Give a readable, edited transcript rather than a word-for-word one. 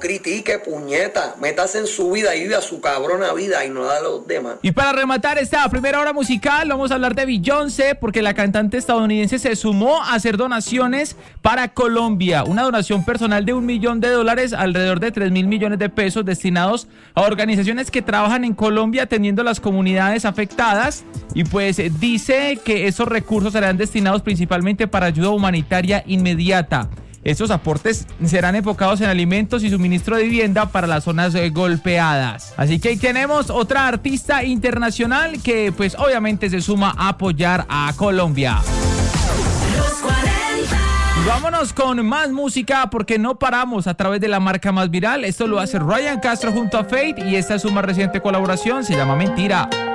critique, puñeta. Métase en su vida y viva su cabrona vida y no la de los demás. Y para rematar esta primera hora musical, vamos a hablar de Beyoncé, porque la cantante estadounidense se sumó a hacer donaciones para Colombia. Una donación personal de $1 millón, alrededor de 3.000 millones de pesos, destinados a organizaciones que trabajan en Colombia atendiendo a las comunidades afectadas. Y pues dice que esos recursos serán destinados principalmente para ayuda humanitaria inmediata. Estos aportes serán enfocados en alimentos y suministro de vivienda para las zonas golpeadas. Así que ahí tenemos otra artista internacional que pues obviamente se suma a apoyar a Colombia. Y vámonos con más música porque no paramos a través de la marca más viral. Esto lo hace Ryan Castro junto a Fate y esta es su más reciente colaboración, se llama Mentira.